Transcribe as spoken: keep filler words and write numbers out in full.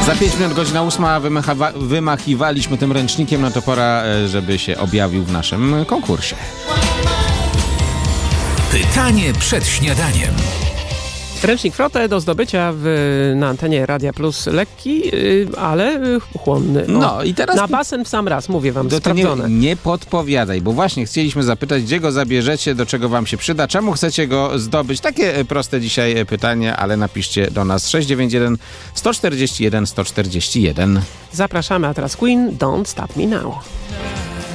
Za pięć minut godzina ósma wymacha- wymachiwaliśmy tym ręcznikiem, no to pora, żeby się objawił w naszym konkursie. Pytanie przed śniadaniem. Ręcznik Frotę do zdobycia w, na antenie Radia Plus lekki, yy, ale yy, chłonny. O, No i teraz... Na basen w sam raz, mówię wam, To sprawdzone. nie, nie podpowiadaj, bo właśnie chcieliśmy zapytać, gdzie go zabierzecie, do czego wam się przyda, czemu chcecie go zdobyć. Takie proste dzisiaj pytanie, ale napiszcie do nas sześć dziewięć jeden, sto czterdzieści jeden, sto czterdzieści jeden. Zapraszamy, a teraz Queen, Don't Stop Me Now.